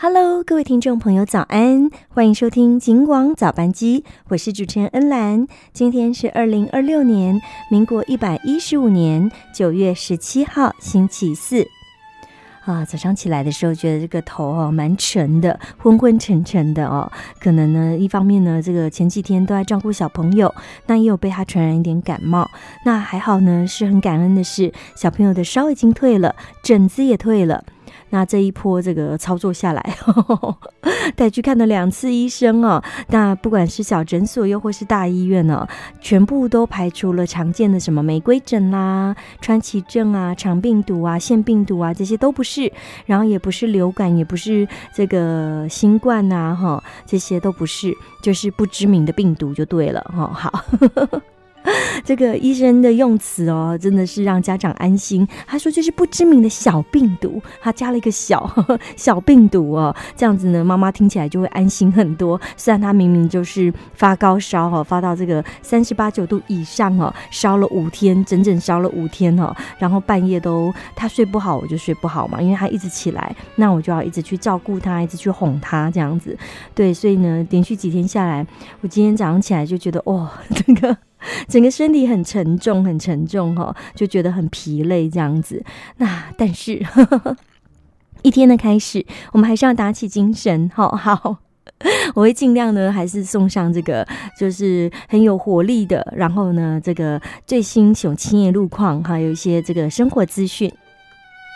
Hello， 各位听众朋友，早安！欢迎收听警广早班机，我是主持人恩兰。今天是2026年民国115年9月17号，星期四。早上起来的时候，觉得这个头蛮沉的，昏昏沉沉的哦。可能呢，一方面呢，这个前几天都在照顾小朋友，那也有被他传染一点感冒。那还好呢，是很感恩的是，小朋友的烧已经退了，疹子也退了。那这一波这个操作下来带去看了2次医生哦，那不管是小诊所又或是大医院哦，全部都排除了常见的什么玫瑰疹啦、川崎症啊、肠病毒啊、腺病毒啊，这些都不是，然后也不是流感，也不是这个新冠啊，这些都不是，就是不知名的病毒就对了好这个医生的用词哦，真的是让家长安心。他说这是不知名的小病毒，他加了一个小病毒哦，这样子呢，妈妈听起来就会安心很多。虽然他明明就是发高烧哦，发到这个38、9度以上哦，烧了5天，整整烧了5天哦，然后半夜都他睡不好，我就睡不好嘛，因为他一直起来，那我就要一直去照顾他，一直去哄他这样子。对，所以呢，连续几天下来，我今天早上起来就觉得整个身体很沉重就觉得很疲累这样子。那但是一天的开始，我们还是要打起精神。好，我会尽量呢，还是送上这个就是很有活力的，然后呢，这个最新熊青叶路况，还有一些这个生活资讯。